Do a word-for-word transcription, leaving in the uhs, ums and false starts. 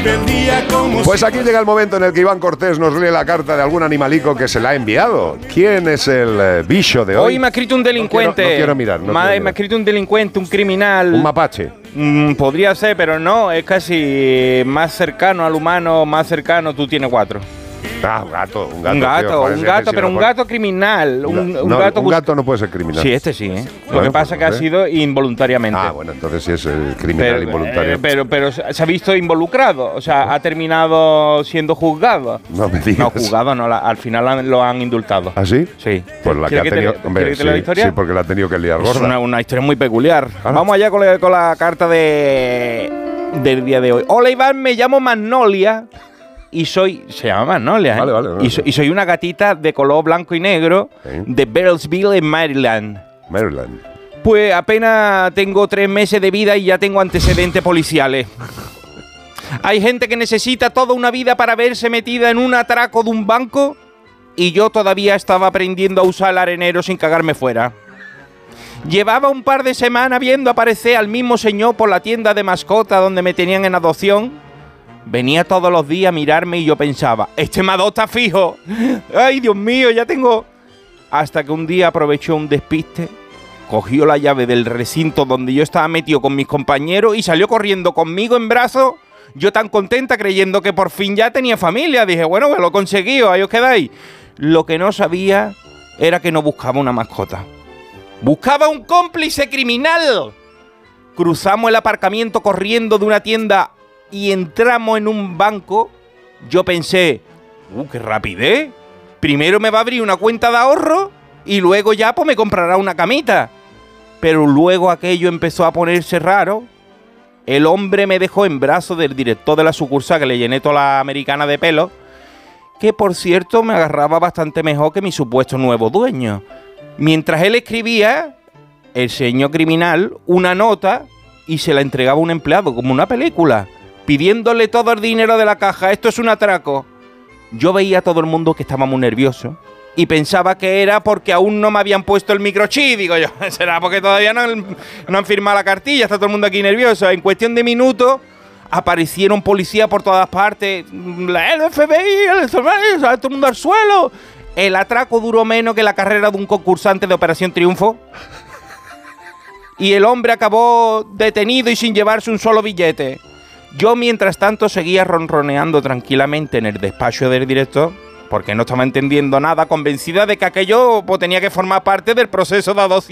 vive el día como Pues si aquí llega el momento en el que Iván Cortés nos lee la carta de algún animalico que se la ha enviado. ¿Quién es el eh, bicho de hoy? Hoy me ha escrito un delincuente. No quiero, no quiero mirar. No me, quiero me mirar. ha escrito un delincuente, un criminal. Un mapache. Mm, podría ser, pero no, es casi más cercano al humano, más cercano, tú tienes cuatro. Ah, un gato. Un gato, Un gato, tío, joder, un si gato, si pero no un pone- gato criminal. Un, No, un no, gato, un bus- gato no puede ser criminal. Sí, este sí, ¿eh? Lo Bueno, que pasa pues que ha no sé. sido involuntariamente. Ah, bueno, entonces sí es el criminal pero, involuntario. eh, pero, pero se ha visto involucrado, o sea, ha terminado siendo juzgado. No me digas. No, juzgado no, la- al final han- lo han indultado. ¿Ah, sí? Sí. Pues la que ha ¿Quieres tenido. te- quieres Hombre, que te lea la sí, historia? sí, porque la ha tenido que liar Es gorda. una, una historia muy peculiar. Ah. Vamos allá con la, con la carta de del día de hoy. Hola Iván, me llamo Magnolia y soy... Se llama Magnolia, ¿eh? Vale, vale, vale. Y, so- y soy una gatita de color blanco y negro Sí. de Bearsville en Maryland. Maryland. Pues apenas tengo tres meses de vida y ya tengo antecedentes policiales. Hay gente que necesita toda una vida para verse metida en un atraco de un banco y yo todavía estaba aprendiendo a usar el arenero sin cagarme fuera. Llevaba un par de semanas viendo aparecer al mismo señor por la tienda de mascota donde me tenían en adopción. Venía todos los días a mirarme y yo pensaba, este me adopta fijo. Ay, Dios mío, ya tengo... Hasta que un día aprovechó un despiste, cogió la llave del recinto donde yo estaba metido con mis compañeros y salió corriendo conmigo en brazos. Yo tan contenta creyendo que por fin ya tenía familia. Dije, bueno, pues lo he conseguido, ahí os quedáis. Lo que no sabía era que no buscaba una mascota. ¡Buscaba un cómplice criminal! Cruzamos el aparcamiento corriendo de una tienda y entramos en un banco. Yo pensé, ¡uh, qué rapidez! Primero me va a abrir una cuenta de ahorro y luego ya pues me comprará una camita. Pero luego aquello empezó a ponerse raro. El hombre me dejó en brazos del director de la sucursal que le llené toda la americana de pelo, que por cierto me agarraba bastante mejor que mi supuesto nuevo dueño. Mientras él escribía, el señor criminal, una nota y se la entregaba a un empleado, como una película, pidiéndole todo el dinero de la caja. Esto es un atraco. Yo veía a todo el mundo que estaba muy nervioso y pensaba que era porque aún no me habían puesto el microchip. Digo yo, será porque todavía no han, no han firmado la cartilla, está todo el mundo aquí nervioso. En cuestión de minutos aparecieron policías por todas partes, el F B I, el F B I, todo el mundo al suelo. El atraco duró menos que la carrera de un concursante de Operación Triunfo. Y el hombre acabó detenido y sin llevarse un solo billete. Yo, mientras tanto, seguía ronroneando tranquilamente en el despacho del director, porque no estaba entendiendo nada, convencida de que aquello pues, tenía que formar parte del proceso de adopción.